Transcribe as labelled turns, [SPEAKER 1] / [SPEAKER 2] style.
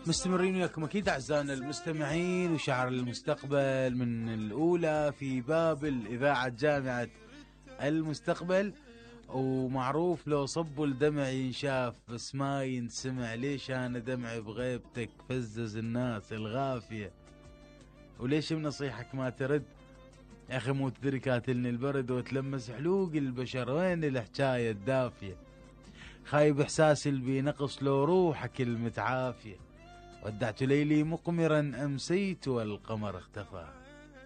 [SPEAKER 1] مستمرين وياكم أكيد أعزائنا المستمعين، وشعر المستقبل من الأولى في باب الإذاعة جامعة المستقبل. ومعروف لو صبوا الدمع ينشاف بس ما ينسمع، ليش أنا دمعي بغيبتك فزز الناس الغافية، وليش بنصيحك ما ترد يا أخي، مو تدري كاتلني البرد وتلمس حلوق البشر، وين الحكاية الدافية، خايب إحساسي اللي بينقص لو روحك المتعافية، ودعت ليلي مقمرا أمسيت والقمر اختفى.